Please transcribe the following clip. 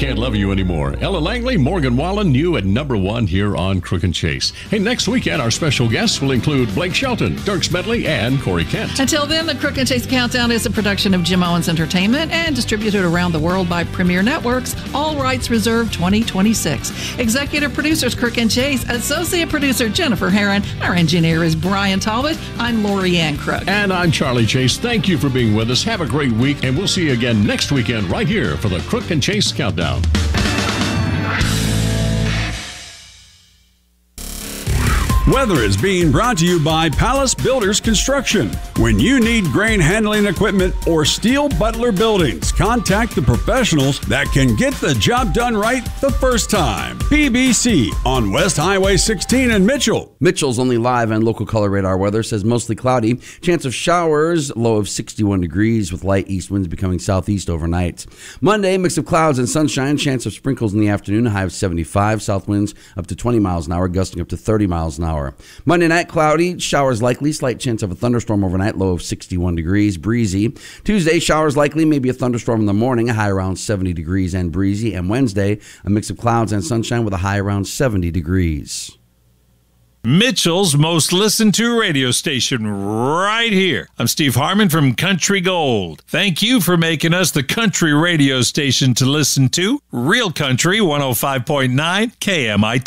Can't Love You Anymore. Ella Langley, Morgan Wallen, new at number 1 here on Crook and Chase. Hey, next weekend, our special guests will include Blake Shelton, Dirk Smedley, and Corey Kent. Until then, the Crook and Chase Countdown is a production of Jim Owens Entertainment and distributed around the world by Premier Networks. All rights reserved 2026. Executive producers Crook and Chase, associate producer Jennifer Herron. Our engineer is Brian Talbot. I'm Lori Ann Crook. And I'm Charlie Chase. Thank you for being with us. Have a great week, and we'll see you again next weekend right here for the Crook and Chase Countdown. Weather is being brought to you by Palace Builders Construction. When you need grain handling equipment or steel Butler buildings, contact the professionals that can get the job done right the first time. PBC on West Highway 16 in Mitchell. Mitchell's only live on Local Color Radar weather says mostly cloudy. Chance of showers, low of 61 degrees with light east winds becoming southeast overnight. Monday, mix of clouds and sunshine. Chance of sprinkles in the afternoon, high of 75. South winds up to 20 miles an hour, gusting up to 30 miles an hour. Monday night, cloudy, showers likely, slight chance of a thunderstorm overnight, low of 61 degrees, breezy. Tuesday, showers likely, maybe a thunderstorm in the morning, a high around 70 degrees and breezy. And Wednesday, a mix of clouds and sunshine with a high around 70 degrees. Mitchell's most listened to radio station right here. I'm Steve Harmon from Country Gold. Thank you for making us the country radio station to listen to. Real Country 105.9 KMIT.